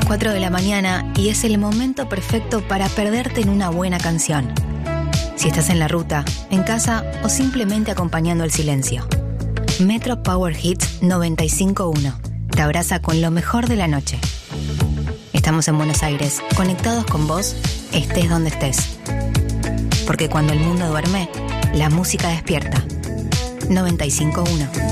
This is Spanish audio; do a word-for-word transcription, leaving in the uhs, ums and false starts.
cuatro de la mañana y es el momento perfecto para perderte en una buena canción. Si estás en la ruta, en casa o simplemente acompañando el silencio. Metro Power Hits noventa y cinco punto uno te abraza con lo mejor de la noche. Estamos en Buenos Aires, conectados con vos, estés donde estés. Porque cuando el mundo duerme, la música despierta. noventa y cinco punto uno